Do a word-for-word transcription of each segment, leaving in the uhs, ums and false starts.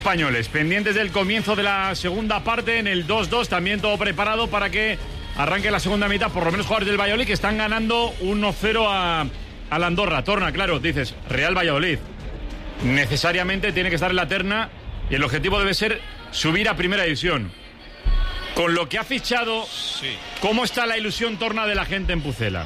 Españoles, pendientes del comienzo de la segunda parte en el dos dos, también todo preparado para que arranque la segunda mitad, por lo menos jugadores del Valladolid que están ganando uno cero a, a la Andorra. Torna, claro, dices, Real Valladolid, necesariamente tiene que estar en la terna y el objetivo debe ser subir a primera división. Con lo que ha fichado, sí. ¿Cómo está la ilusión Torna de la gente en Pucela?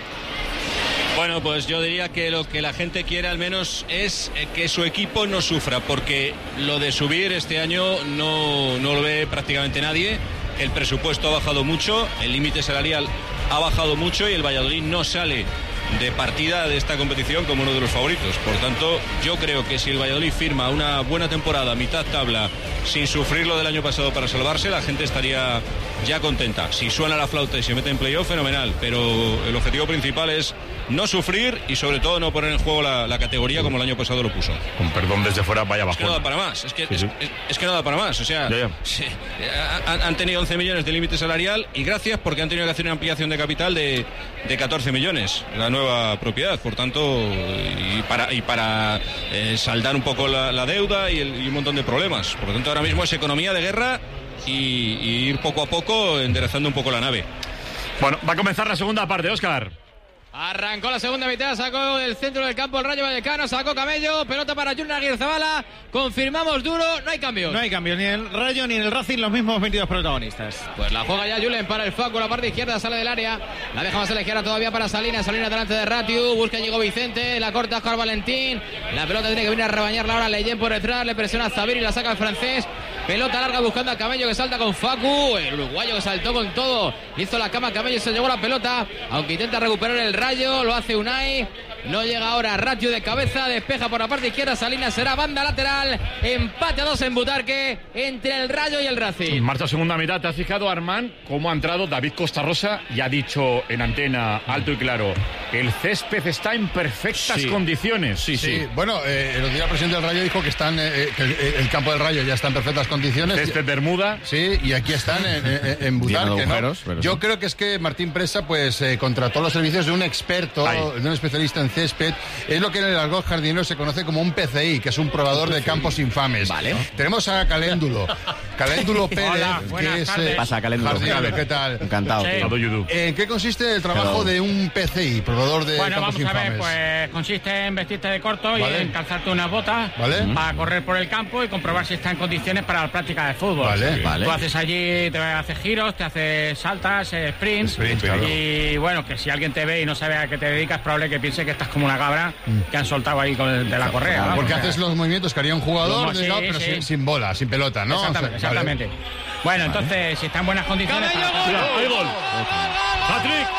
Bueno, pues yo diría que lo que la gente quiere al menos es que su equipo no sufra, porque lo de subir este año no, no lo ve prácticamente nadie. El presupuesto ha bajado mucho, el límite salarial ha bajado mucho y el Valladolid no sale de partida de esta competición como uno de los favoritos. Por tanto, yo creo que si el Valladolid firma una buena temporada, mitad tabla, sin sufrir lo del año pasado para salvarse, la gente estaría ya contenta. Si suena la flauta y se mete en playoff, fenomenal, pero el objetivo principal es no sufrir y sobre todo no poner en juego la, la categoría como el año pasado lo puso. Con perdón desde fuera, vaya bajón. Es que no da para más, es que, sí, es, sí. Es, es que no da para más, o sea, ya, ya. Sí, han, han tenido once millones de límite salarial y gracias porque han tenido que hacer una ampliación de capital de, de catorce millones, la nueva propiedad, por tanto, y para, y para eh, saldar un poco la, la deuda y, el, y un montón de problemas. Por lo tanto, ahora mismo es economía de guerra y, y ir poco a poco enderezando un poco la nave. Bueno, va a comenzar la segunda parte, Óscar. Arrancó la segunda mitad, sacó del centro del campo el Rayo Vallecano, sacó Camello, pelota para Julen Aguirrezabala, confirmamos duro, no hay cambios. No hay cambios, ni en el Rayo ni en el Racing los mismos veintidós protagonistas. Pues la juega ya Julen para el Facu, la parte izquierda sale del área, la deja más a la izquierda todavía para Salinas, Salinas delante de Ratiu, busca Ñigo Vicente, la corta Oscar Valentín, la pelota tiene que venir a rebañarla ahora Leyen por detrás, le presiona a Zabir y la saca el francés. Pelota larga buscando a Camello que salta con Facu, el uruguayo que saltó con todo, hizo la cama Camello y se llevó la pelota, aunque intenta recuperar el Rayo, lo hace Unai, no llega ahora Ratio de cabeza, despeja por la parte izquierda, Salinas será banda lateral, empate a dos en Butarque entre el Rayo y el Racing. Marcha segunda mitad, ¿te has fijado, Armán, cómo ha entrado David Costa Rosa y ha dicho en antena alto y claro, el césped está en perfectas sí. condiciones? Sí, sí. sí. Bueno, eh, el otro día el presidente del Rayo dijo que, están, eh, que el, el campo del Rayo ya está en perfectas condiciones. Césped Bermuda. Sí, y aquí están en, en, en Butarque, ¿no? Yo sí. creo que es que Martín Presa pues eh, contrató los servicios de un experto, Ay. de un especialista en césped. Es lo que en el argot jardinero se conoce como un P C I, que es un probador de campos infames. Vale. Tenemos a Caléndulo. Caléndulo Pérez, Hola, que es eh, pasa, Caléndulo. Jardinero, ¿qué tal? Encantado. Sí. ¿En qué consiste el trabajo de un P C I, probador de bueno, campos infames? Bueno, vamos a ver, pues consiste en vestirte de corto ¿Vale? y en calzarte unas botas ¿Vale? para correr por el campo y comprobar si está en condiciones para la práctica de fútbol. Vale, sí. vale. Tú haces allí, te haces giros, te haces saltas, eh, sprints. Sprint, claro. Y bueno, que si alguien te ve y no sabe a qué te dedicas, es probable que piense que estás como una cabra mm. que han soltado ahí con el, de la correa. Claro, porque ¿no? haces los movimientos que haría un jugador, sí, digamos, pero sí. sin, sin bola, sin pelota, ¿no? Exactamente. O sea, exactamente. Vale. Bueno, entonces, si está en buenas condiciones... ¡Camello, para... gol! Mira, hay gol. Patrick.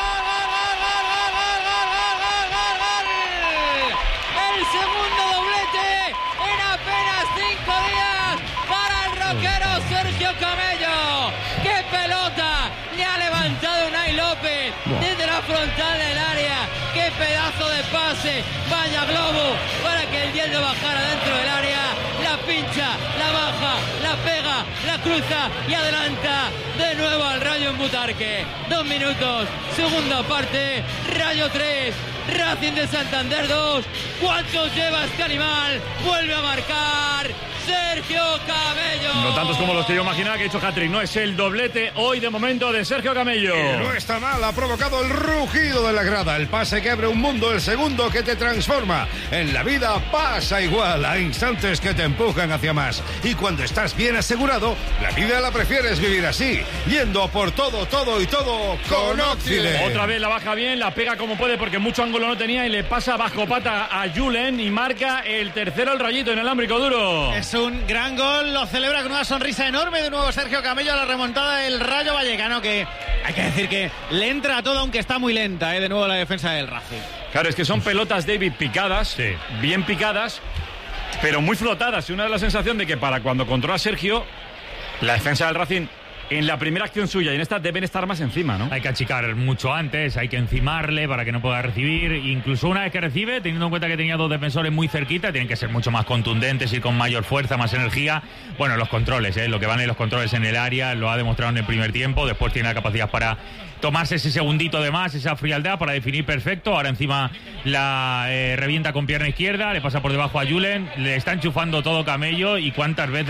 El segundo doblete en apenas cinco días para el roquero Sergio Camello. ¡Qué pelota! Le ha levantado Unai López desde la frontal del área. ¡Qué pedazo de pase! ¡Vaya globo! Para que el diez bajara dentro del área. La pincha, la baja, la pega, la cruza y adelanta de nuevo al Rayo en Butarque. Dos minutos, segunda parte, Rayo tres, Racing de Santander dos. ¿Cuántos lleva este animal? Vuelve a marcar Sergio Camello. No tantos como los que yo imaginaba que ha hecho hat-trick. No, es el doblete hoy de momento de Sergio Camello. Eh, no está mal, ha provocado el rugido de la grada, el pase que abre un mundo, el segundo que te transforma. En la vida pasa igual, hay instantes que te empujan hacia más. Y cuando estás bien asegurado, la vida la prefieres vivir así, yendo por todo, todo y todo con Oxide. Otra vez la baja bien, la pega como puede porque mucho ángulo no tenía y le pasa bajo pata a Julen y marca el tercero el Rayito en el ámbrico duro. Es un gran gol, lo celebra con una sonrisa enorme de nuevo Sergio Camello a la remontada del Rayo Vallecano, que hay que decir que le entra a todo aunque está muy lenta, ¿eh? De nuevo la defensa del Racing. Claro, es que son pelotas, David, picadas, sí. bien picadas, pero muy flotadas. Y una de la sensación de que para cuando controla Sergio, la defensa del Racing en la primera acción suya y en esta deben estar más encima, ¿no? Hay que achicar mucho antes, hay que encimarle para que no pueda recibir. Incluso una vez que recibe, teniendo en cuenta que tenía dos defensores muy cerquita, tienen que ser mucho más contundentes, ir con mayor fuerza, más energía. Bueno, los controles, ¿eh? Lo que van en los controles en el área, lo ha demostrado en el primer tiempo. Después tiene la capacidad para tomarse ese segundito de más, esa frialdad para definir perfecto. Ahora encima la eh, revienta con pierna izquierda, le pasa por debajo a Julen, le está enchufando todo Camello y cuántas veces